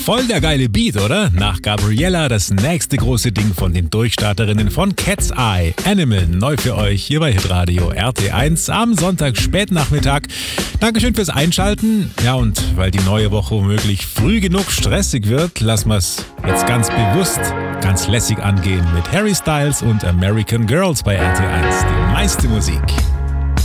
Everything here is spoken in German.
Voll der geile Beat, oder? Nach Gabriella das nächste große Ding von den Durchstarterinnen von Cat's Eye. Animal, neu für euch hier bei Hitradio RT1 am Sonntag spätnachmittag. Dankeschön fürs Einschalten. Ja, und weil die neue Woche womöglich früh genug stressig wird, lassen wir es jetzt ganz bewusst, ganz lässig angehen mit Harry Styles und American Girls bei RT1. Die meiste Musik.